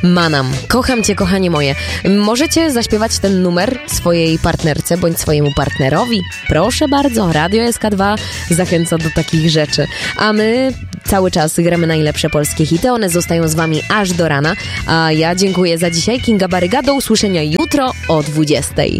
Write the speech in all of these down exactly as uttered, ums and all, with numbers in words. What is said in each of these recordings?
Manam. Kocham cię, kochanie moje. Możecie zaśpiewać ten numer swojej partnerce bądź swojemu partnerowi. Proszę bardzo, Radio S K dwa zachęca do takich rzeczy. A my cały czas gramy najlepsze polskie hity. One zostają z wami aż do rana. A ja dziękuję za dzisiaj. Kinga Baryga. Do usłyszenia jutro o dwudziestej.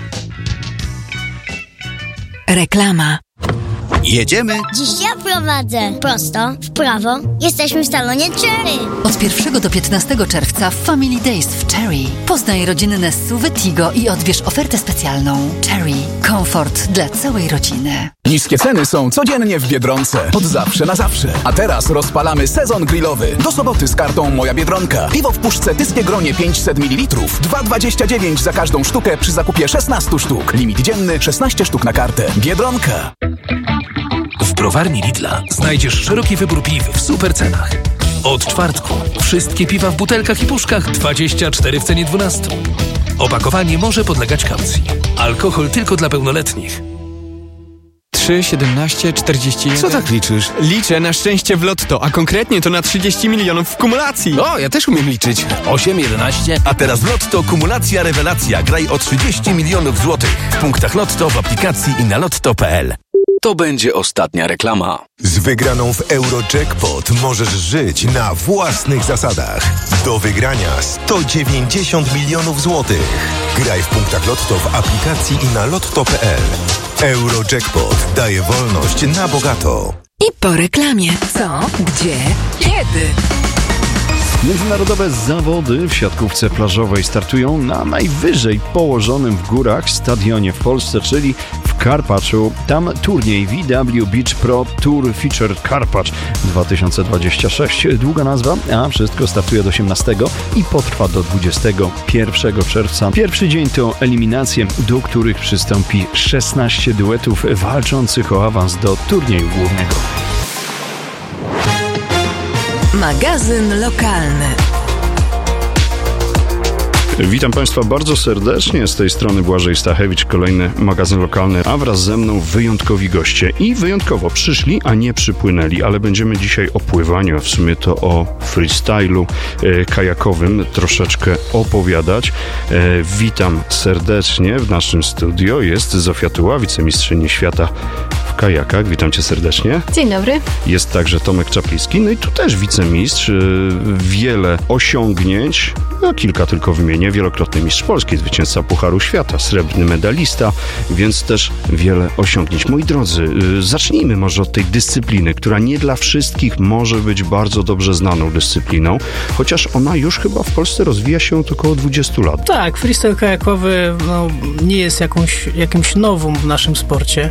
Reklama. Jedziemy? Dziś ja prowadzę. Prosto, w prawo. Jesteśmy w salonie Cherry. Od pierwszego do piętnastego czerwca w Family Days w Cherry. Poznaj rodzinne S U V Tigo i odbierz ofertę specjalną. Cherry. Komfort dla całej rodziny. Niskie ceny są codziennie w Biedronce. Od zawsze na zawsze. A teraz rozpalamy sezon grillowy. Do soboty z kartą Moja Biedronka. Piwo w puszce Tyskie Gronie pięćset mililitrów. dwa dwadzieścia dziewięć za każdą sztukę przy zakupie szesnaście sztuk. Limit dzienny szesnaście sztuk na kartę. Biedronka. W browarni Lidla znajdziesz szeroki wybór piw w super cenach. Od czwartku wszystkie piwa w butelkach i puszkach dwadzieścia cztery w cenie dwunastu. Opakowanie może podlegać kaucji. Alkohol tylko dla pełnoletnich. trzy, siedemnaście, czterdzieści jeden. Co tak liczysz? Liczę na szczęście w lotto, a konkretnie to na trzydzieści milionów w kumulacji. O, ja też umiem liczyć. osiem, jedenaście. A teraz Lotto Kumulacja Rewelacja. Graj o trzydzieści milionów złotych. W punktach Lotto, w aplikacji i na lotto kropka p l. To będzie ostatnia reklama. Z wygraną w Eurojackpot możesz żyć na własnych zasadach. Do wygrania sto dziewięćdziesiąt milionów złotych. Graj w punktach Lotto w aplikacji i na lotto kropka p l. Eurojackpot daje wolność na bogato. I po reklamie. Co? Gdzie? Kiedy? Międzynarodowe zawody w siatkówce plażowej startują na najwyżej położonym w górach stadionie w Polsce, czyli w Karpaczu. Tam turniej V W Beach Pro Tour Feature Karpacz dwa tysiące dwadzieścia sześć. Długa nazwa, a wszystko startuje do osiemnastego i potrwa do dwudziestego pierwszego czerwca. Pierwszy dzień to eliminacje, do których przystąpi szesnaście duetów walczących o awans do turnieju głównego. Magazyn lokalny. Witam Państwa bardzo serdecznie, z tej strony Błażej Stachewicz, kolejny magazyn lokalny, a wraz ze mną wyjątkowi goście. I wyjątkowo przyszli, a nie przypłynęli, ale będziemy dzisiaj o pływaniu, a w sumie to o freestylu e, kajakowym troszeczkę opowiadać. E, witam serdecznie, w naszym studio jest Zofia Tuła, wicemistrzyni świata w kajakach. Witam Cię serdecznie. Dzień dobry. Jest także Tomek Czapliński, no i tu też wicemistrz, e, wiele osiągnięć, no kilka tylko wymienię. Wielokrotny mistrz Polski, zwycięzca Pucharu Świata, srebrny medalista, więc też wiele osiągnięć. Moi drodzy, zacznijmy może od tej dyscypliny, która nie dla wszystkich może być bardzo dobrze znaną dyscypliną, chociaż ona już chyba w Polsce rozwija się od około dwudziestu lat. Tak, freestyle kajakowy no, nie jest jakąś, jakimś nowum w naszym sporcie.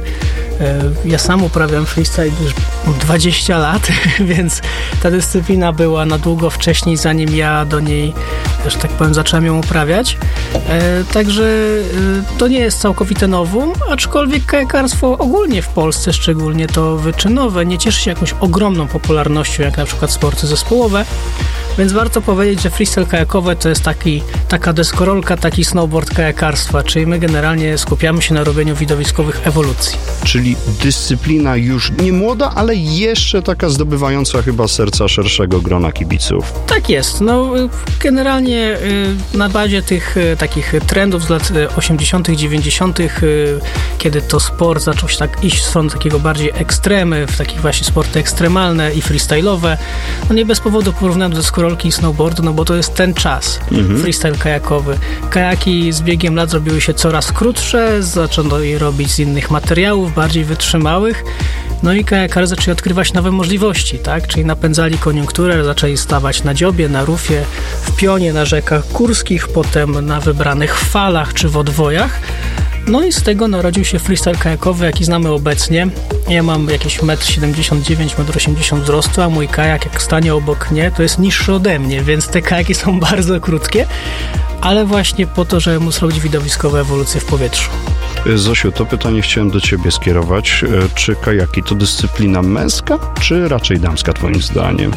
Ja sam uprawiam freestyle już dwadzieścia lat, więc ta dyscyplina była na długo wcześniej, zanim ja do niej, że tak powiem, zacząłem ją uprawiać. E, także e, to nie jest całkowite nowum, aczkolwiek kajakarstwo ogólnie w Polsce, szczególnie to wyczynowe, nie cieszy się jakąś ogromną popularnością, jak na przykład sporty zespołowe. Więc warto powiedzieć, że freestyle kajakowe to jest taki, taka deskorolka, taki snowboard kajakarstwa, czyli my generalnie skupiamy się na robieniu widowiskowych ewolucji. Czyli dyscyplina już nie młoda, ale jeszcze taka zdobywająca chyba serca szerszego grona kibiców. Tak jest. No, generalnie na bazie tych takich trendów z lat osiemdziesiątych, dziewięćdziesiątych, kiedy to sport zaczął się tak iść w stronę takiego bardziej ekstremy, w takich właśnie sporty ekstremalne i freestyle'owe, no nie bez powodu porównałem do deskorolki i snowboardu, no bo to jest ten czas, mhm. freestyle kajakowy. Kajaki z biegiem lat zrobiły się coraz krótsze, zaczęto je robić z innych materiałów, bardziej wytrzymałych, no i kajakarze zaczęli odkrywać nowe możliwości, tak? Czyli napędzali koniunkturę, zaczęli stawać na dziobie, na rufie, w pionie, na rzekach górskich, potem na wybranych falach czy w odwojach. No i z tego narodził się freestyle kajakowy, jaki znamy obecnie. Ja mam jakieś metr siedemdziesiąt dziewięć, metr osiemdziesiąt wzrostu, a mój kajak, jak stanie obok mnie, to jest niższy ode mnie, więc te kajaki są bardzo krótkie, ale właśnie po to, żeby móc robić widowiskowe ewolucje w powietrzu. Zosiu, to pytanie chciałem do Ciebie skierować. Czy kajaki to dyscyplina męska, czy raczej damska, Twoim zdaniem?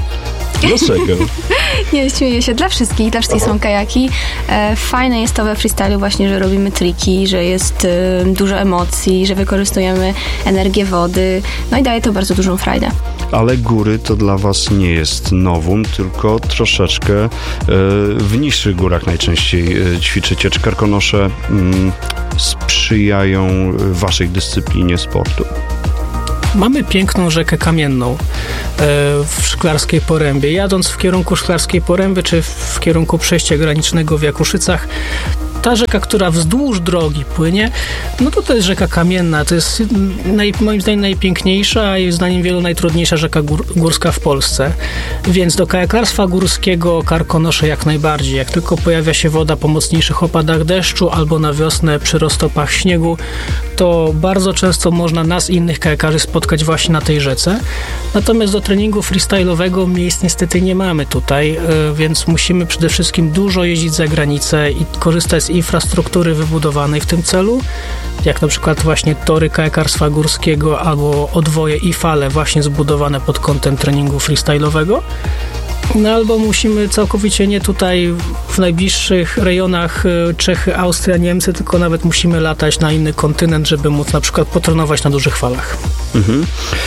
Dlaczego? Nie, śmieję się. Dla wszystkich, dla wszystkich są kajaki. E, fajne jest to we freestylu właśnie, że robimy triki, że jest e, dużo emocji, że wykorzystujemy energię wody, no i daje to bardzo dużą frajdę. Ale góry to dla was nie jest nowum, tylko troszeczkę e, w niższych górach najczęściej e, ćwiczycie. Czy Karkonosze mm, sprzyjają waszej dyscyplinie sportu? Mamy piękną rzekę kamienną e, w Szklarskiej Porębie. Jadąc w kierunku Szklarskiej Poręby, czy w kierunku przejścia granicznego w Jakuszycach, ta rzeka, która wzdłuż drogi płynie, no to to jest rzeka kamienna. To jest naj, moim zdaniem najpiękniejsza, a jej zdaniem wielu najtrudniejsza rzeka gór, górska w Polsce. Więc do kajakarstwa górskiego Karkonosze jak najbardziej. Jak tylko pojawia się woda po mocniejszych opadach deszczu albo na wiosnę przy roztopach śniegu, to bardzo często można nas i innych kajakarzy spotkać właśnie na tej rzece. Natomiast do treningu freestylowego miejsc niestety nie mamy tutaj, więc musimy przede wszystkim dużo jeździć za granicę i korzystać z infrastruktury wybudowanej w tym celu, jak na przykład właśnie tory kajakarstwa górskiego albo odwoje i fale właśnie zbudowane pod kątem treningu freestylowego. No albo musimy całkowicie nie tutaj w najbliższych rejonach Czechy, Austria, Niemcy, tylko nawet musimy latać na inny kontynent, żeby móc na przykład potrenować na dużych falach. Mhm.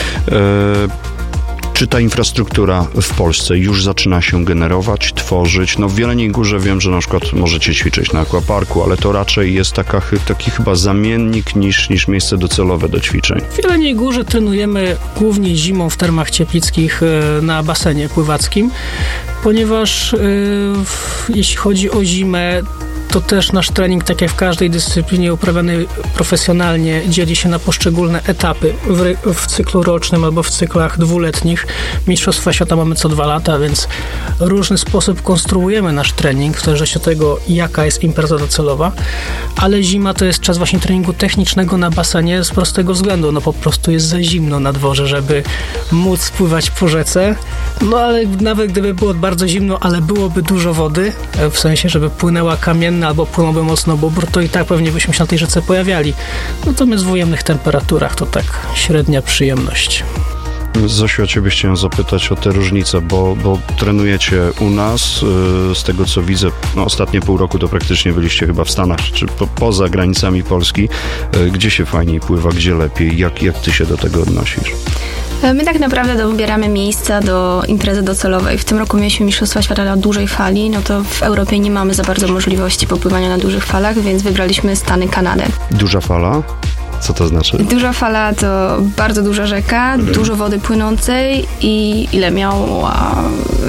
E- Czy ta infrastruktura w Polsce już zaczyna się generować, tworzyć? No w Jeleniej Górze wiem, że na przykład możecie ćwiczyć na aquaparku, ale to raczej jest taka, taki chyba zamiennik niż, niż miejsce docelowe do ćwiczeń. W Jeleniej Górze trenujemy głównie zimą w termach cieplickich na basenie pływackim, ponieważ yy, jeśli chodzi o zimę, to też nasz trening, tak jak w każdej dyscyplinie uprawianej profesjonalnie, dzieli się na poszczególne etapy w, w cyklu rocznym albo w cyklach dwuletnich. Mistrzostwa Świata mamy co dwa lata, więc w różny sposób konstruujemy nasz trening, w zależności od tego, jaka jest impreza docelowa, ale zima to jest czas właśnie treningu technicznego na basenie z prostego względu, no po prostu jest za zimno na dworze, żeby móc pływać po rzece, no ale nawet gdyby było bardzo zimno, ale byłoby dużo wody, w sensie, żeby płynęła kamienna albo płynąłby mocno bóbr, to i tak pewnie byśmy się na tej rzece pojawiali. Natomiast w ujemnych temperaturach to tak średnia przyjemność. Zosiu, ja ciebie chciałem zapytać o te różnice, bo, bo trenujecie u nas, yy, z tego co widzę, no ostatnie pół roku to praktycznie byliście chyba w Stanach, czy po, poza granicami Polski. Yy, gdzie się fajniej pływa, gdzie lepiej? Jak, jak ty się do tego odnosisz? My tak naprawdę dobieramy miejsca do imprezy docelowej. W tym roku mieliśmy Mistrzostwa Świata na dużej fali, no to w Europie nie mamy za bardzo możliwości popływania na dużych falach, więc wybraliśmy Stany, Kanadę. Duża fala? Co to znaczy? Duża fala to bardzo duża rzeka, hmm. dużo wody płynącej i ile miała...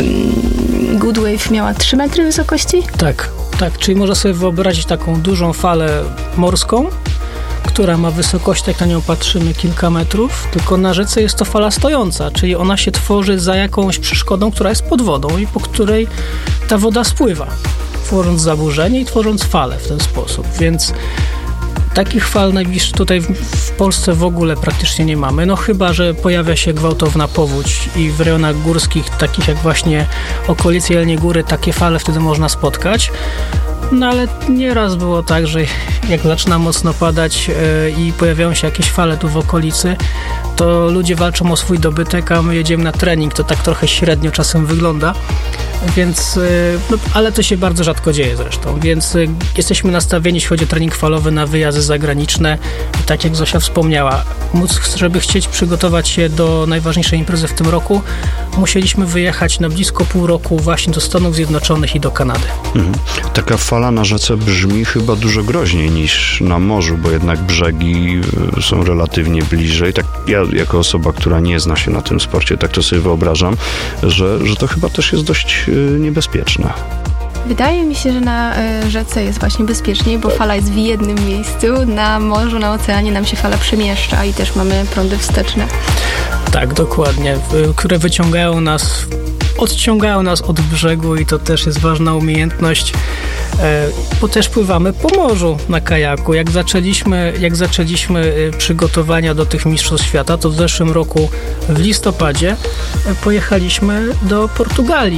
Good Wave miała trzy metry wysokości? Tak, tak, czyli można sobie wyobrazić taką dużą falę morską, która ma wysokość, jak na nią patrzymy, kilka metrów, tylko na rzece jest to fala stojąca, czyli ona się tworzy za jakąś przeszkodą, która jest pod wodą i po której ta woda spływa, tworząc zaburzenie i tworząc falę w ten sposób, więc takich fal najbliższych tutaj w, w Polsce w ogóle praktycznie nie mamy, no chyba że pojawia się gwałtowna powódź i w rejonach górskich, takich jak właśnie okolice Jeleniej Góry, takie fale wtedy można spotkać. No ale nieraz było tak, że jak zaczyna mocno padać yy, i pojawiają się jakieś fale tu w okolicy, to ludzie walczą o swój dobytek, a my jedziemy na trening, to tak trochę średnio czasem wygląda, więc, yy, no, ale to się bardzo rzadko dzieje zresztą, więc yy, jesteśmy nastawieni, jeśli chodzi o trening falowy, na wyjazdy zagraniczne i tak jak Zosia wspomniała, móc, żeby chcieć przygotować się do najważniejszej imprezy w tym roku, musieliśmy wyjechać na blisko pół roku właśnie do Stanów Zjednoczonych i do Kanady. Mhm. Taka fala na rzece brzmi chyba dużo groźniej niż na morzu, bo jednak brzegi są relatywnie bliżej. Tak ja jako osoba, która nie zna się na tym sporcie, tak to sobie wyobrażam, że, że to chyba też jest dość niebezpieczne. Wydaje mi się, że na y, rzece jest właśnie bezpieczniej, bo fala jest w jednym miejscu, na morzu, na oceanie nam się fala przemieszcza i też mamy prądy wsteczne. Tak, dokładnie, y, które wyciągają nas, odciągają nas od brzegu i to też jest ważna umiejętność, y, bo też pływamy po morzu na kajaku. Jak zaczęliśmy, jak zaczęliśmy y, przygotowania do tych Mistrzostw Świata, to w zeszłym roku w listopadzie y, pojechaliśmy do Portugalii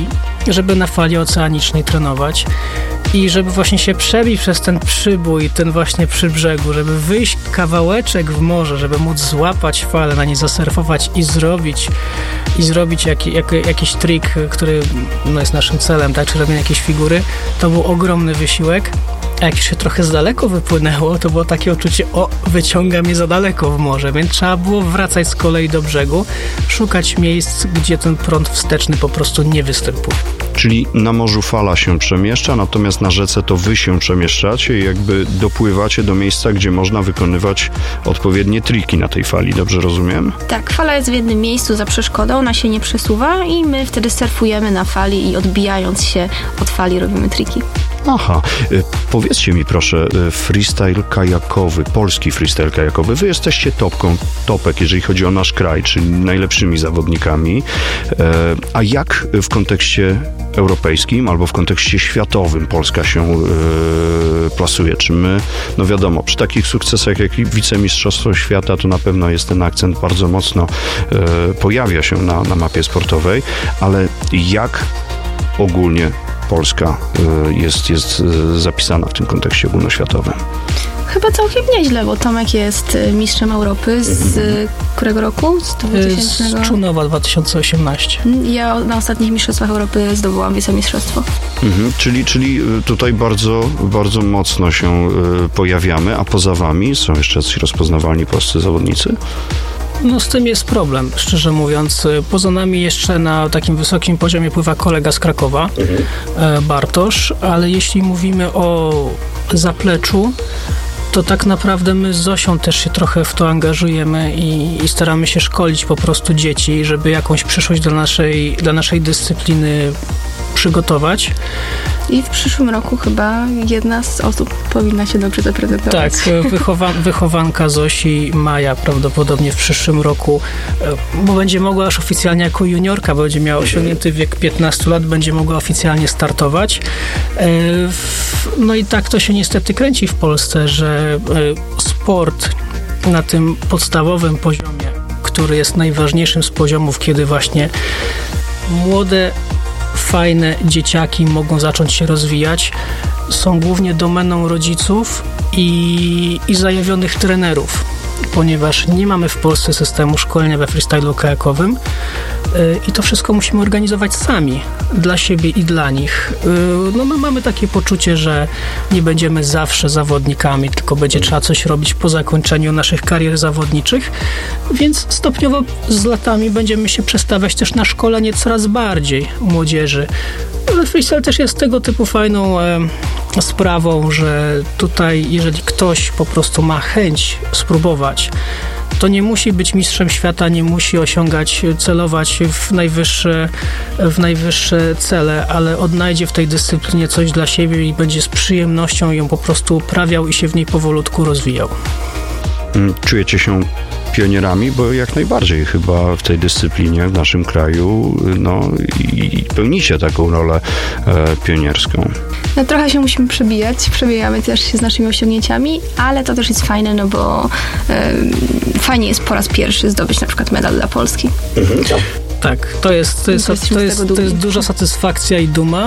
żeby na fali oceanicznej trenować i żeby właśnie się przebić przez ten przybój, ten właśnie przy brzegu, żeby wyjść kawałeczek w morze, żeby móc złapać falę, na niej zasurfować i zrobić i zrobić jak, jak, jakiś trik, który no, jest naszym celem, tak, czy robienie jakiejś figury, to był ogromny wysiłek. A jak się trochę z daleko wypłynęło, to było takie uczucie, o, wyciąga mnie za daleko w morze, więc trzeba było wracać z kolei do brzegu, szukać miejsc, gdzie ten prąd wsteczny po prostu nie występuje. Czyli na morzu fala się przemieszcza, natomiast na rzece to wy się przemieszczacie i jakby dopływacie do miejsca, gdzie można wykonywać odpowiednie triki na tej fali, dobrze rozumiem? Tak, fala jest w jednym miejscu za przeszkodą, ona się nie przesuwa i my wtedy surfujemy na fali i odbijając się od fali robimy triki. Aha, powiedzcie mi proszę, freestyle kajakowy, polski freestyle kajakowy, wy jesteście topką, topek, jeżeli chodzi o nasz kraj, czyli najlepszymi zawodnikami, a jak w kontekście europejskim albo w kontekście światowym Polska się plasuje? Czy my, no wiadomo, przy takich sukcesach jak wicemistrzostwo świata, to na pewno jest ten akcent bardzo mocno pojawia się na, na mapie sportowej, ale jak ogólnie Polska jest, jest zapisana w tym kontekście ogólnoświatowym? Chyba całkiem nieźle, bo Tomek jest mistrzem Europy z mhm. którego roku? Z dwutysięcznego? Z Czunowa dwa tysiące osiemnaście. Ja na ostatnich mistrzostwach Europy zdobyłam wicemistrzostwo. Mhm. Czyli, czyli tutaj bardzo, bardzo mocno się pojawiamy, a poza wami są jeszcze jacyś rozpoznawalni polscy zawodnicy? No z tym jest problem, szczerze mówiąc. Poza nami jeszcze na takim wysokim poziomie pływa kolega z Krakowa, mhm. Bartosz, ale jeśli mówimy o zapleczu, to tak naprawdę my z Zosią też się trochę w to angażujemy i, i staramy się szkolić po prostu dzieci, żeby jakąś przyszłość dla naszej, dla naszej dyscypliny przygotować. I w przyszłym roku chyba jedna z osób powinna się dobrze zaprezentować. Tak, wychowa- wychowanka Zosi, Maja, prawdopodobnie w przyszłym roku, bo będzie mogła już oficjalnie jako juniorka, będzie miała osiągnięty wiek piętnastu lat, będzie mogła oficjalnie startować. No i tak to się niestety kręci w Polsce, że sport na tym podstawowym poziomie, który jest najważniejszym z poziomów, kiedy właśnie młode fajne dzieciaki mogą zacząć się rozwijać, są głównie domeną rodziców i, i zajawionych trenerów, ponieważ nie mamy w Polsce systemu szkolenia we freestylu kajakowym yy, i to wszystko musimy organizować sami, dla siebie i dla nich. Yy, no my mamy takie poczucie, że nie będziemy zawsze zawodnikami, tylko będzie trzeba coś robić po zakończeniu naszych karier zawodniczych, więc stopniowo z latami będziemy się przestawiać też na szkolenie coraz bardziej młodzieży. Ale freestyle też jest tego typu fajną e, sprawą, że tutaj jeżeli ktoś po prostu ma chęć spróbować, to nie musi być mistrzem świata, nie musi osiągać, celować w najwyższe, w najwyższe cele, ale odnajdzie w tej dyscyplinie coś dla siebie i będzie z przyjemnością ją po prostu uprawiał i się w niej powolutku rozwijał. Czujecie się pionierami, bo jak najbardziej chyba w tej dyscyplinie w naszym kraju no i pełnicie taką rolę e, pionierską. No trochę się musimy przebijać, przebijamy też się z naszymi osiągnięciami, ale to też jest fajne, no bo e, fajnie jest po raz pierwszy zdobyć na przykład medal dla Polski. Mhm. Tak, to jest, to jest, to jest, to jest, to jest duża satysfakcja i duma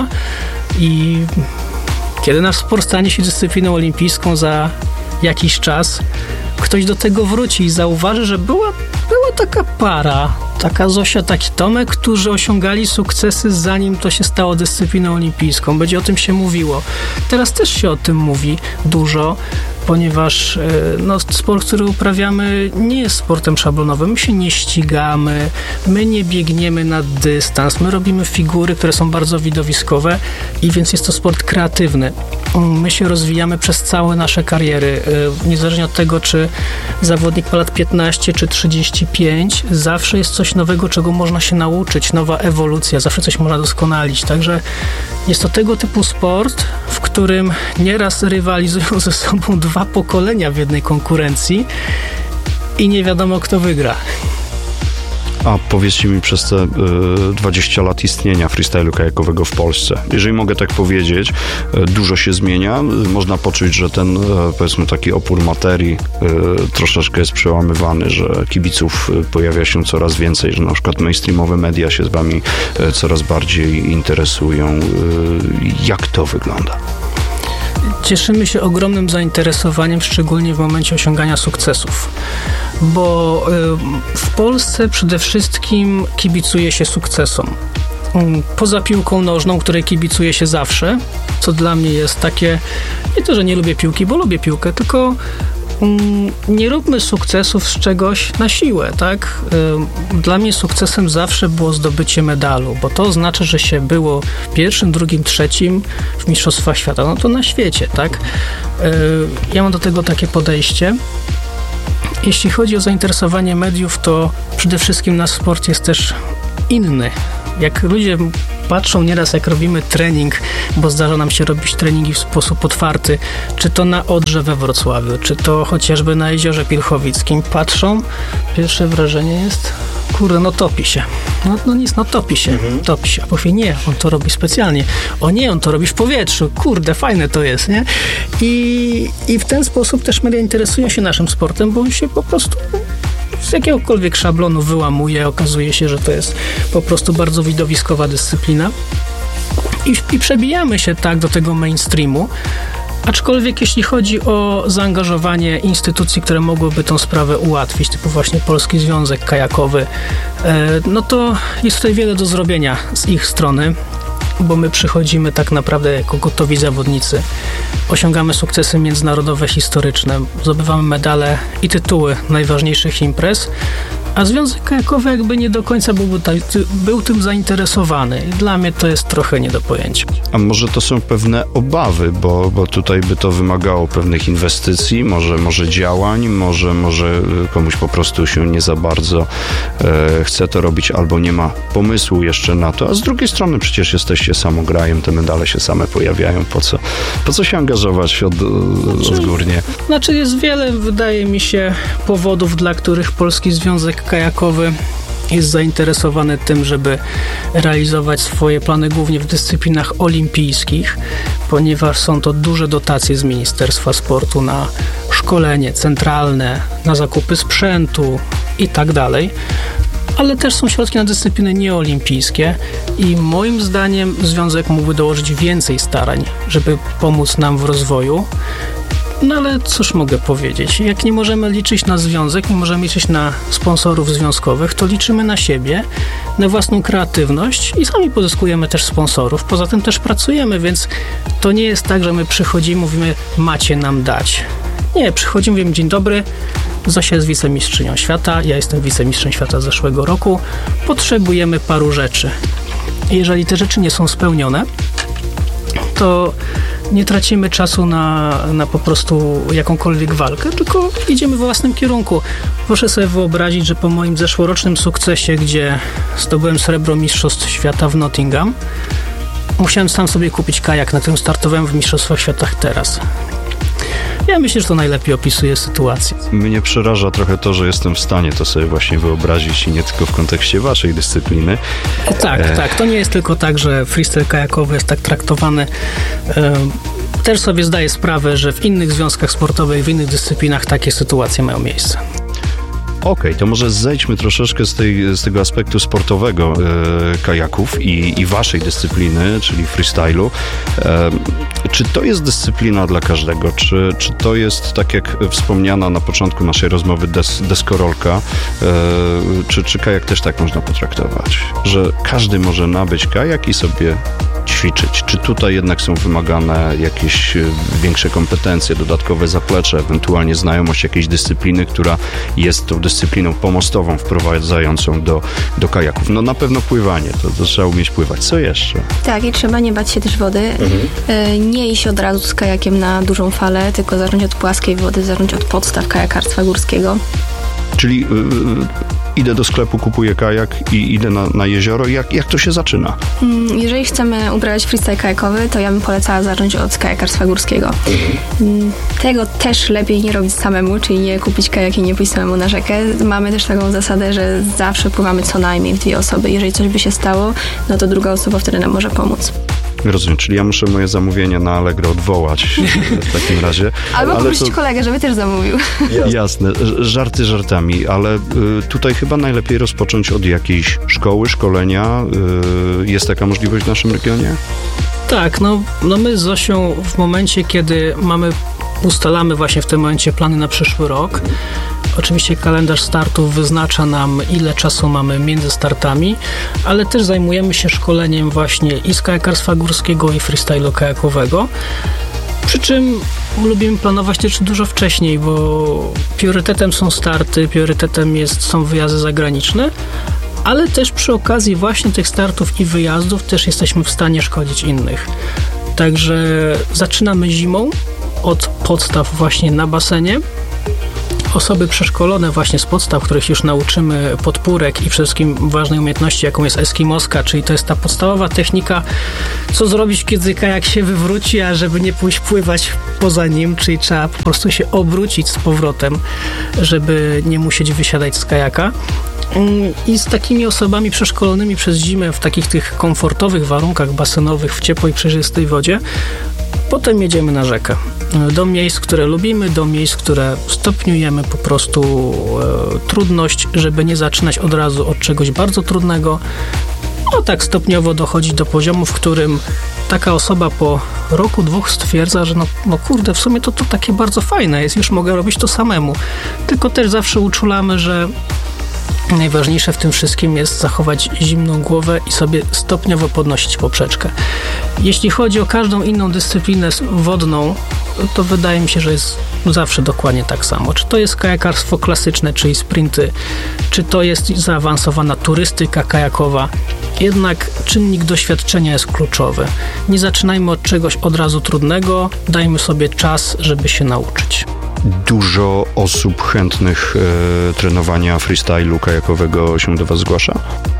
i kiedy nasz sport stanie się dyscypliną olimpijską za jakiś czas, ktoś do tego wróci i zauważy, że była, była taka para, taka Zosia, taki Tomek, którzy osiągali sukcesy zanim to się stało dyscypliną olimpijską. Będzie o tym się mówiło. Teraz też się o tym mówi dużo, ponieważ no, sport, który uprawiamy, nie jest sportem szablonowym. My się nie ścigamy, my nie biegniemy na dystans, my robimy figury, które są bardzo widowiskowe i więc jest to sport kreatywny. My się rozwijamy przez całe nasze kariery. Niezależnie od tego, czy zawodnik ma lat piętnaście czy trzydzieści pięć, zawsze jest coś nowego, czego można się nauczyć, nowa ewolucja, zawsze coś można doskonalić. Także jest to tego typu sport, w którym nieraz rywalizują ze sobą dwa pokolenia w jednej konkurencji i nie wiadomo, kto wygra. A powiedzcie mi, przez te y, dwadzieścia lat istnienia freestylu kajakowego w Polsce, jeżeli mogę tak powiedzieć, y, dużo się zmienia. Y, można poczuć, że ten, y, powiedzmy, taki opór materii y, troszeczkę jest przełamywany, że kibiców y, pojawia się coraz więcej, że na przykład mainstreamowe media się z wami y, coraz bardziej interesują. Y, jak to wygląda? Cieszymy się ogromnym zainteresowaniem, szczególnie w momencie osiągania sukcesów, bo w Polsce przede wszystkim kibicuje się sukcesom. Poza piłką nożną, której kibicuje się zawsze, co dla mnie jest takie, nie to, że nie lubię piłki, bo lubię piłkę, tylko nie róbmy sukcesów z czegoś na siłę, tak? Dla mnie sukcesem zawsze było zdobycie medalu, bo to oznacza, że się było pierwszym, drugim, trzecim w Mistrzostwach Świata. No to na świecie, tak? Ja mam do tego takie podejście. Jeśli chodzi o zainteresowanie mediów, to przede wszystkim nasz sport jest też inny. Jak ludzie patrzą nieraz, jak robimy trening, bo zdarza nam się robić treningi w sposób otwarty, czy to na Odrze we Wrocławiu, czy to chociażby na Jeziorze Pilchowickim, patrzą, pierwsze wrażenie jest, kurde, no topi się. No, no nic, no topi się, mhm. topi się. A powie, nie, on to robi specjalnie. O nie, on to robi w powietrzu. Kurde, fajne to jest, nie? I, i w ten sposób też media interesują się naszym sportem, bo on się po prostu z jakiegokolwiek szablonu wyłamuje. Okazuje się, że to jest po prostu bardzo widowiskowa dyscyplina. I, i przebijamy się tak do tego mainstreamu. Aczkolwiek jeśli chodzi o zaangażowanie instytucji, które mogłyby tą sprawę ułatwić, typu właśnie Polski Związek Kajakowy, no to jest tutaj wiele do zrobienia z ich strony, bo my przychodzimy tak naprawdę jako gotowi zawodnicy. Osiągamy sukcesy międzynarodowe, historyczne, zdobywamy medale i tytuły najważniejszych imprez, a Związek Kajakowy jakby nie do końca był, był tym zainteresowany. I dla mnie to jest trochę nie do pojęcia. A może to są pewne obawy, bo, bo tutaj by to wymagało pewnych inwestycji, może, może działań, może, może komuś po prostu się nie za bardzo e, chce to robić, albo nie ma pomysłu jeszcze na to, a z drugiej strony przecież jesteście samograjem, te medale się same pojawiają, po co, po co się angażować od, odgórnie? Znaczy jest wiele, wydaje mi się, powodów, dla których Polski Związek Kajakowy jest zainteresowany tym, żeby realizować swoje plany głównie w dyscyplinach olimpijskich, ponieważ są to duże dotacje z Ministerstwa Sportu na szkolenie centralne, na zakupy sprzętu i tak dalej. Ale też są środki na dyscypliny nieolimpijskie i moim zdaniem Związek mógłby dołożyć więcej starań, żeby pomóc nam w rozwoju. No ale cóż mogę powiedzieć? Jak nie możemy liczyć na związek, nie możemy liczyć na sponsorów związkowych, to liczymy na siebie, na własną kreatywność i sami pozyskujemy też sponsorów. Poza tym też pracujemy, więc to nie jest tak, że my przychodzimy, mówimy, macie nam dać. Nie, przychodzimy, mówimy, dzień dobry, Zosia jest wicemistrzynią świata, ja jestem wicemistrzem świata z zeszłego roku, potrzebujemy paru rzeczy. Jeżeli te rzeczy nie są spełnione, to nie tracimy czasu na, na po prostu jakąkolwiek walkę, tylko idziemy w własnym kierunku. Proszę sobie wyobrazić, że po moim zeszłorocznym sukcesie, gdzie zdobyłem srebro mistrzostw świata w Nottingham, musiałem sam sobie kupić kajak, na którym startowałem w mistrzostwach świata teraz. Ja myślę, że to najlepiej opisuje sytuację. Mnie przeraża trochę to, że jestem w stanie to sobie właśnie wyobrazić i nie tylko w kontekście waszej dyscypliny. Tak, e... tak. To nie jest tylko tak, że freestyle kajakowy jest tak traktowany. E... Też sobie zdaję sprawę, że w innych związkach sportowych, w innych dyscyplinach takie sytuacje mają miejsce. Okej, okay, to może zejdźmy troszeczkę z, tej, z tego aspektu sportowego e, kajaków i, i waszej dyscypliny, czyli freestylu. E, czy to jest dyscyplina dla każdego? Czy, czy to jest, tak jak wspomniana na początku naszej rozmowy, des, deskorolka? E, czy, czy kajak też tak można potraktować? Że każdy może nabyć kajak i sobie ćwiczyć? Czy tutaj jednak są wymagane jakieś większe kompetencje, dodatkowe zaplecze, ewentualnie znajomość jakiejś dyscypliny, która jest tą dyscypliną pomostową, wprowadzającą do, do kajaków? No na pewno pływanie, to, to trzeba umieć pływać. Co jeszcze? Tak, i trzeba nie bać się też wody. Mhm. Nie iść od razu z kajakiem na dużą falę, tylko zacząć od płaskiej wody, zacząć od podstaw kajakarstwa górskiego. Czyli yy, idę do sklepu, kupuję kajak i idę na, na jezioro. Jak, jak to się zaczyna? Jeżeli chcemy uprawiać freestyle kajakowy, to ja bym polecała zacząć od kajakarstwa górskiego. Tego też lepiej nie robić samemu, czyli nie kupić kajak i nie pójść samemu na rzekę. Mamy też taką zasadę, że zawsze pływamy co najmniej w dwie osoby. Jeżeli coś by się stało, no to druga osoba wtedy nam może pomóc. Rozumiem, czyli ja muszę moje zamówienie na Allegro odwołać w takim razie. Albo poprosić to... kolegę, żeby też zamówił. Jasne, żarty żartami, ale y, tutaj chyba najlepiej rozpocząć od jakiejś szkoły, szkolenia. Y, jest taka możliwość w naszym regionie? Tak, no, no my z Zosią w momencie, kiedy mamy, ustalamy właśnie w tym momencie plany na przyszły rok. Oczywiście kalendarz startów wyznacza nam, ile czasu mamy między startami, ale też zajmujemy się szkoleniem właśnie i z kajakarstwa górskiego, i freestylu kajakowego. Przy czym lubimy planować też dużo wcześniej, bo priorytetem są starty, priorytetem jest, są wyjazdy zagraniczne, ale też przy okazji właśnie tych startów i wyjazdów też jesteśmy w stanie szkolić innych. Także zaczynamy zimą od podstaw właśnie na basenie. Osoby przeszkolone właśnie z podstaw, których już nauczymy podpórek i przede wszystkim ważnej umiejętności, jaką jest eskimoska, czyli to jest ta podstawowa technika, co zrobić, kiedy kajak się wywróci, a żeby nie pójść pływać poza nim, czyli trzeba po prostu się obrócić z powrotem, żeby nie musieć wysiadać z kajaka. I z takimi osobami przeszkolonymi przez zimę w takich tych komfortowych warunkach basenowych, w ciepłej, przejrzystej wodzie, potem jedziemy na rzekę. Do miejsc, które lubimy, do miejsc, które stopniujemy po prostu e, trudność, żeby nie zaczynać od razu od czegoś bardzo trudnego. No tak stopniowo dochodzi do poziomu, w którym taka osoba po roku, dwóch stwierdza, że no, no kurde, w sumie to, to takie bardzo fajne jest, już mogę robić to samemu. Tylko też zawsze uczulamy, że najważniejsze w tym wszystkim jest zachować zimną głowę i sobie stopniowo podnosić poprzeczkę. Jeśli chodzi o każdą inną dyscyplinę wodną, to wydaje mi się, że jest zawsze dokładnie tak samo. Czy to jest kajakarstwo klasyczne, czyli sprinty, czy to jest zaawansowana turystyka kajakowa, jednak czynnik doświadczenia jest kluczowy. Nie zaczynajmy od czegoś od razu trudnego, dajmy sobie czas, żeby się nauczyć. Dużo osób chętnych e, trenowania freestylu kajakowego się do Was zgłasza?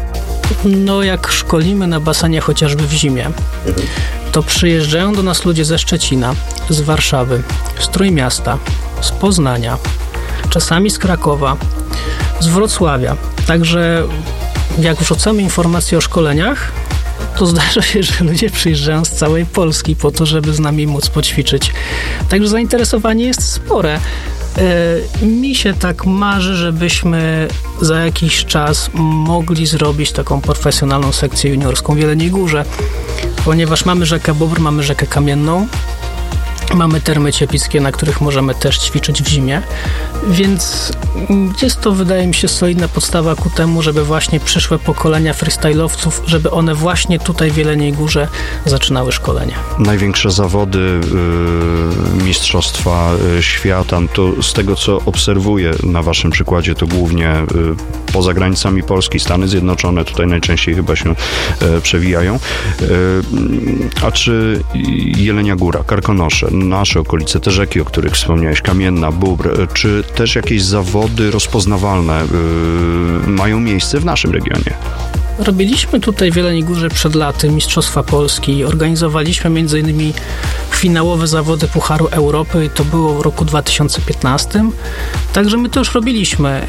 No jak szkolimy na basenie chociażby w zimie, to przyjeżdżają do nas ludzie ze Szczecina, z Warszawy, z Trójmiasta, z Poznania, czasami z Krakowa, z Wrocławia. Także jak wrzucamy informacje o szkoleniach, to zdarza się, że ludzie przyjeżdżają z całej Polski po to, żeby z nami móc poćwiczyć. Także zainteresowanie jest spore. E, mi się tak marzy, żebyśmy za jakiś czas mogli zrobić taką profesjonalną sekcję juniorską w Jeleniej Górze, ponieważ mamy rzekę Bóbr, mamy rzekę Kamienną, mamy termy cieplickie, na których możemy też ćwiczyć w zimie, więc jest to, wydaje mi się, solidna podstawa ku temu, żeby właśnie przyszłe pokolenia freestylowców, żeby one właśnie tutaj w Jeleniej Górze zaczynały szkolenie. Największe zawody y, Mistrzostwa Świata, to z tego, co obserwuję na Waszym przykładzie, to głównie y, poza granicami Polski, Stany Zjednoczone, tutaj najczęściej chyba się y, przewijają. Y, a czy Jelenia Góra, Karkonosze, nasze okolice, te rzeki, o których wspomniałeś, Kamienna, Bóbr, czy też jakieś zawody rozpoznawalne yy, mają miejsce w naszym regionie? Robiliśmy tutaj w Jeleniej Górze przed laty Mistrzostwa Polski. Organizowaliśmy między innymi finałowe zawody Pucharu Europy i to było w roku dwa tysiące piętnastym. Także my to już robiliśmy.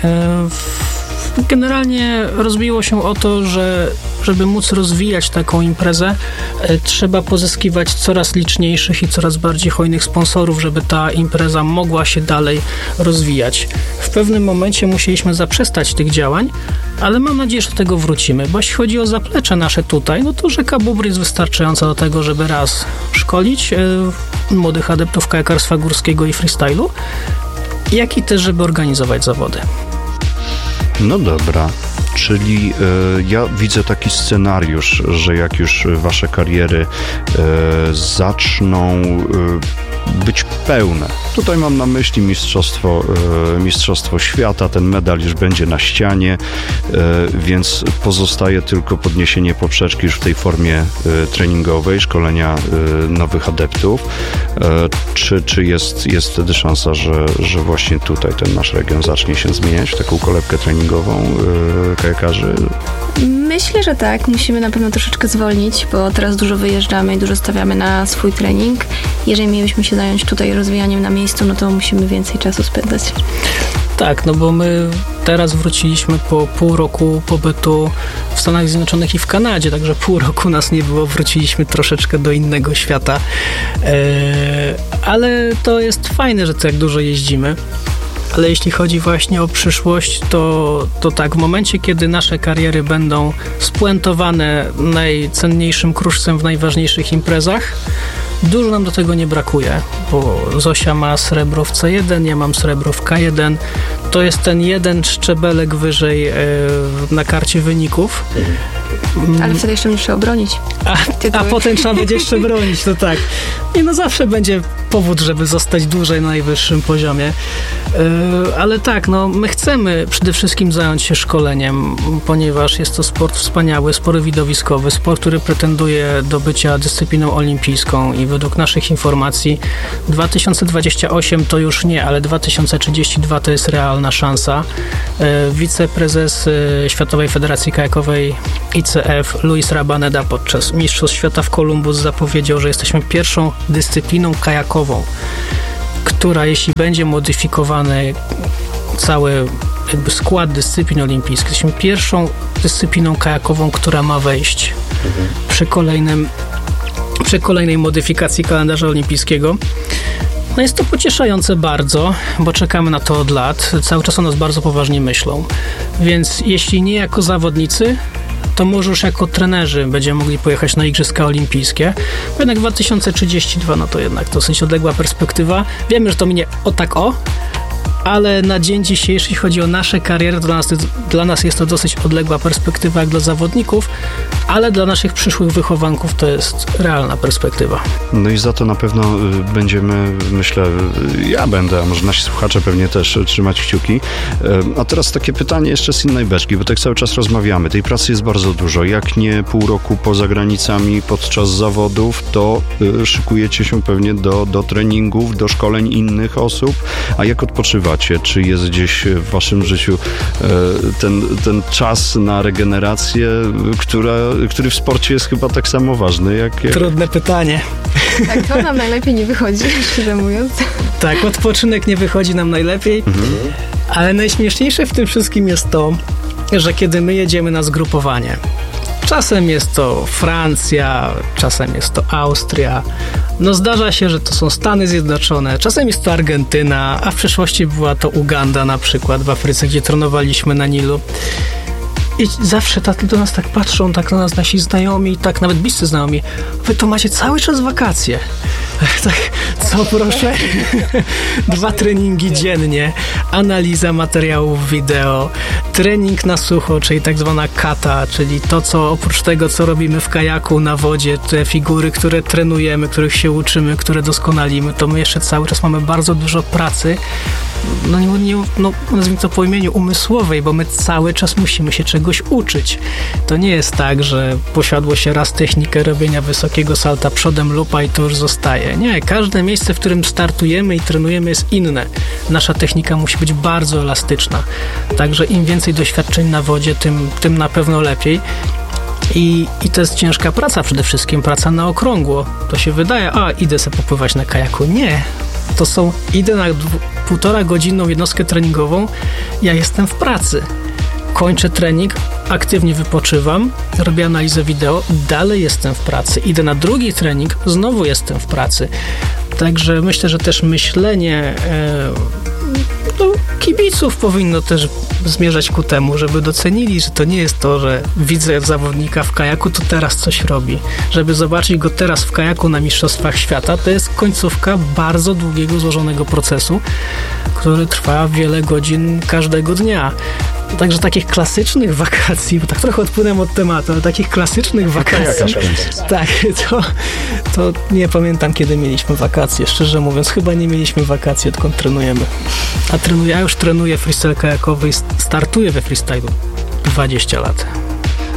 Generalnie rozbiło się o to, że żeby móc rozwijać taką imprezę, trzeba pozyskiwać coraz liczniejszych i coraz bardziej hojnych sponsorów, żeby ta impreza mogła się dalej rozwijać. W pewnym momencie musieliśmy zaprzestać tych działań, ale mam nadzieję, że do tego wrócimy, bo jeśli chodzi o zaplecze nasze tutaj, no to rzeka Bóbr jest wystarczająca do tego, żeby raz szkolić e, młodych adeptów kajakarstwa górskiego i freestylu, jak i też, żeby organizować zawody. No dobra, czyli y, ja widzę taki scenariusz, że jak już wasze kariery y, zaczną y, być pełne, tutaj mam na myśli mistrzostwo, y, mistrzostwo świata, ten medal już będzie na ścianie, y, więc pozostaje tylko podniesienie poprzeczki już w tej formie y, treningowej, szkolenia y, nowych adeptów. Y, czy czy jest, jest wtedy szansa, że, że właśnie tutaj ten nasz region zacznie się zmieniać w taką kolebkę treningową? treningową yy, kajakarzy? Myślę, że tak. Musimy na pewno troszeczkę zwolnić, bo teraz dużo wyjeżdżamy i dużo stawiamy na swój trening. Jeżeli mielibyśmy się zająć tutaj rozwijaniem na miejscu, no to musimy więcej czasu spędzać. Tak, no bo my teraz wróciliśmy po pół roku pobytu w Stanach Zjednoczonych i w Kanadzie, także pół roku nas nie było, wróciliśmy troszeczkę do innego świata. Eee, ale to jest fajne, że tak dużo jeździmy. Ale jeśli chodzi właśnie o przyszłość, to, to tak, w momencie, kiedy nasze kariery będą spuentowane najcenniejszym kruszcem w najważniejszych imprezach, dużo nam do tego nie brakuje, bo Zosia ma srebro w C jeden, ja mam srebro w K jeden. To jest ten jeden szczebelek wyżej e, na karcie wyników. Ale wtedy jeszcze będzie trzeba obronić. A, a potem trzeba będzie jeszcze bronić, to tak. I no zawsze będzie powód, żeby zostać dłużej na najwyższym poziomie. Yy, ale tak, no my chcemy przede wszystkim zająć się szkoleniem, ponieważ jest to sport wspaniały, sport widowiskowy, sport, który pretenduje do bycia dyscypliną olimpijską i według naszych informacji dwa tysiące dwudziesty ósmy to już nie, ale dwa tysiące trzydziesty dwa to jest realna szansa. Yy, wiceprezes yy, Światowej Federacji Kajakowej I C F Luis Rabaneda podczas Mistrzostw Świata w Columbus zapowiedział, że jesteśmy pierwszą dyscypliną kajakową, która jeśli będzie modyfikowany cały jakby skład dyscyplin olimpijskich, jesteśmy pierwszą dyscypliną kajakową, która ma wejść przy kolejnym przy kolejnej modyfikacji kalendarza olimpijskiego. No jest to pocieszające bardzo, bo czekamy na to od lat. Cały czas o nas bardzo poważnie myślą. Więc jeśli nie jako zawodnicy, to może już jako trenerzy będziemy mogli pojechać na Igrzyska Olimpijskie. Bo jednak dwa tysiące trzydziesty dwa, no to jednak dosyć odległa perspektywa. Wiemy, że to minie o tak o, ale na dzień dzisiejszy, jeśli chodzi o nasze kariery, dla nas, dla nas jest to dosyć odległa perspektywa jak dla zawodników, ale dla naszych przyszłych wychowanków to jest realna perspektywa. No i za to na pewno będziemy, myślę, ja będę, a może nasi słuchacze pewnie też trzymać kciuki. A teraz takie pytanie jeszcze z innej beczki, bo tak cały czas rozmawiamy. Tej pracy jest bardzo dużo. Jak nie pół roku poza granicami podczas zawodów, to szykujecie się pewnie do, do treningów, do szkoleń innych osób. A jak odpoczywacie? Czy jest gdzieś w waszym życiu ten, ten czas na regenerację, która, który w sporcie jest chyba tak samo ważny jak... jak... Trudne pytanie. Tak, to nam najlepiej nie wychodzi, szczerze mówiąc. Tak, odpoczynek nie wychodzi nam najlepiej, mhm. ale najśmieszniejsze w tym wszystkim jest to, że kiedy my jedziemy na zgrupowanie, czasem jest to Francja, czasem jest to Austria. No zdarza się, że to są Stany Zjednoczone, czasem jest to Argentyna, a w przeszłości była to Uganda na przykład w Afryce, gdzie trenowaliśmy na Nilu. I zawsze tak do nas tak patrzą, tak na nas nasi znajomi, tak nawet bliscy znajomi. Wy to macie cały czas wakacje. Tak, co proszę? Dwa treningi dziennie, analiza materiałów wideo, trening na sucho, czyli tak zwana kata, czyli to, co oprócz tego, co robimy w kajaku, na wodzie, te figury, które trenujemy, których się uczymy, które doskonalimy, to my jeszcze cały czas mamy bardzo dużo pracy, no, nie, nie, no nazwijmy to po imieniu umysłowej, bo my cały czas musimy się czegoś uczyć. To nie jest tak, że posiadło się raz technikę robienia wysokiego salta przodem lupa i to już zostaje. Nie, każde miejsce, w którym startujemy i trenujemy jest inne. Nasza technika musi być bardzo elastyczna. Także im więcej doświadczeń na wodzie, tym, tym na pewno lepiej. I, I to jest ciężka praca przede wszystkim, praca na okrągło. To się wydaje, a idę sobie popływać na kajaku. Nie, to są, idę na dwu, półtora godzinną jednostkę treningową, ja jestem w pracy. Kończę trening, aktywnie wypoczywam, robię analizę wideo, dalej jestem w pracy. Idę na drugi trening, znowu jestem w pracy. Także myślę, że też myślenie e, no, kibiców powinno też zmierzać ku temu, żeby docenili, że to nie jest to, że widzę zawodnika w kajaku, to teraz coś robi. Żeby zobaczyć go teraz w kajaku na Mistrzostwach Świata, to jest końcówka bardzo długiego, złożonego procesu, który trwa wiele godzin każdego dnia. Także takich klasycznych wakacji, bo tak trochę odpłynę od tematu, ale takich klasycznych wakacji, tak, to, to nie pamiętam, kiedy mieliśmy wakacje, szczerze mówiąc, chyba nie mieliśmy wakacji, odkąd trenujemy. A trenuję, ja już trenuję freestyle kajakowy i startuję we freestylu dwadzieścia lat.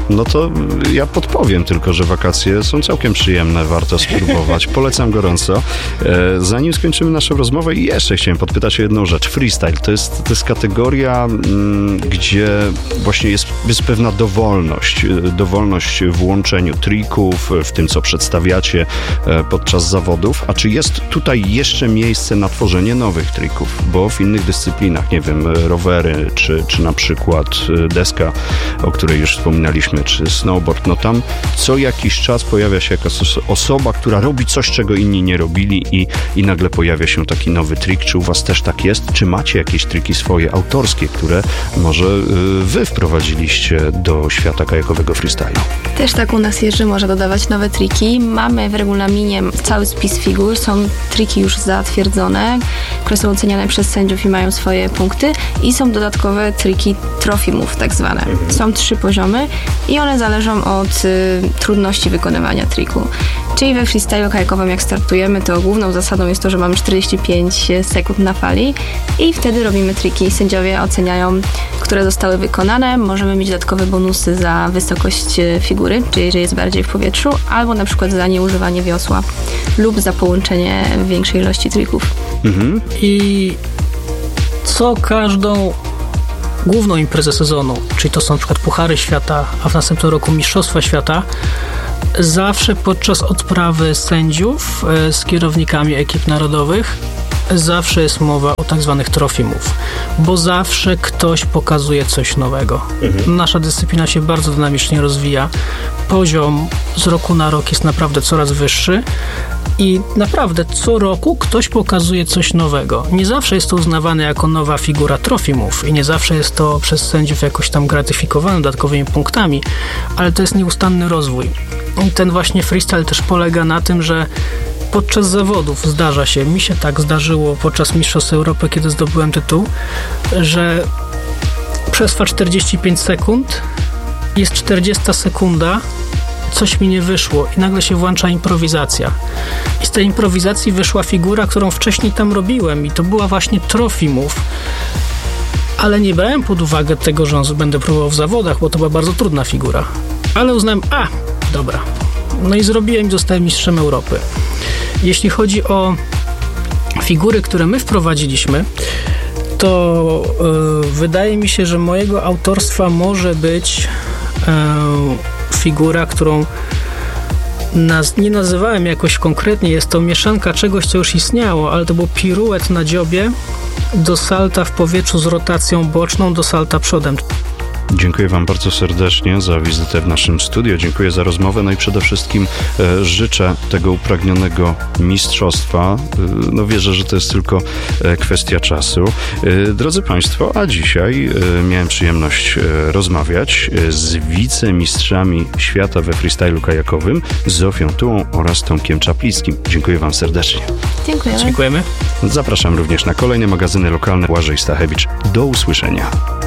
No to ja podpowiem tylko, że wakacje są całkiem przyjemne, warto spróbować. Polecam gorąco. E, zanim skończymy naszą rozmowę, jeszcze chciałem podpytać o jedną rzecz. Freestyle to jest, to jest kategoria, m, gdzie właśnie jest, jest pewna dowolność. Dowolność w łączeniu trików, w tym, co przedstawiacie e, podczas zawodów. A czy jest tutaj jeszcze miejsce na tworzenie nowych trików? Bo w innych dyscyplinach, nie wiem, rowery, czy, czy na przykład deska, o której już wspominaliśmy, czy snowboard, no tam co jakiś czas pojawia się jakaś osoba, która robi coś, czego inni nie robili i, i nagle pojawia się taki nowy trik. Czy u was też tak jest? Czy macie jakieś triki swoje, autorskie, które może wy wprowadziliście do świata kajakowego freestylu? Też tak u nas jest, że można dodawać nowe triki. Mamy w regulaminie cały spis figur, są triki już zatwierdzone, które są oceniane przez sędziów i mają swoje punkty i są dodatkowe triki trofimów tak zwane. Są trzy poziomy i one zależą od y, trudności wykonywania triku. Czyli we freestylu kajakowym jak startujemy, to główną zasadą jest to, że mamy czterdzieści pięć sekund na fali i wtedy robimy triki. Sędziowie oceniają, które zostały wykonane. Możemy mieć dodatkowe bonusy za wysokość figury, czyli jeżeli jest bardziej w powietrzu, albo na przykład za nieużywanie wiosła lub za połączenie większej ilości trików. Mhm. I co każdą główną imprezę sezonu, czyli to są na przykład Puchary Świata, a w następnym roku Mistrzostwa Świata, zawsze podczas odprawy sędziów z kierownikami ekip narodowych zawsze jest mowa o tak zwanych trofimów, bo zawsze ktoś pokazuje coś nowego. Mhm. Nasza dyscyplina się bardzo dynamicznie rozwija. Poziom z roku na rok jest naprawdę coraz wyższy i naprawdę co roku ktoś pokazuje coś nowego. Nie zawsze jest to uznawane jako nowa figura trofimów i nie zawsze jest to przez sędziów jakoś tam gratyfikowane dodatkowymi punktami, ale to jest nieustanny rozwój. I ten właśnie freestyle też polega na tym, że podczas zawodów zdarza się, mi się tak zdarzyło podczas Mistrzostw Europy, kiedy zdobyłem tytuł, że przetrwa czterdzieści pięć sekund, jest czterdziesta sekunda, coś mi nie wyszło i nagle się włącza improwizacja. I z tej improwizacji wyszła figura, którą wcześniej tam robiłem i to była właśnie trofimów. Ale nie brałem pod uwagę tego, że będę próbował w zawodach, bo to była bardzo trudna figura. Ale uznałem, a, dobra. No i zrobiłem i zostałem mistrzem Europy. Jeśli chodzi o figury, które my wprowadziliśmy, to yy, wydaje mi się, że mojego autorstwa może być yy, figura, którą naz- nie nazywałem jakoś konkretnie. Jest to mieszanka czegoś, co już istniało, ale to był piruet na dziobie do salta w powietrzu z rotacją boczną do salta przodem. Dziękuję wam bardzo serdecznie za wizytę w naszym studio. Dziękuję za rozmowę. No i przede wszystkim e, życzę tego upragnionego mistrzostwa. E, no wierzę, że to jest tylko e, kwestia czasu. E, drodzy państwo, a dzisiaj e, miałem przyjemność e, rozmawiać z wicemistrzami świata we freestylu kajakowym, Zofią Tułą oraz Tomkiem Czaplickim. Dziękuję wam serdecznie. Dziękujemy. Dziękujemy. Zapraszam również na kolejne magazyny lokalne. Błażej Stachewicz. Do usłyszenia.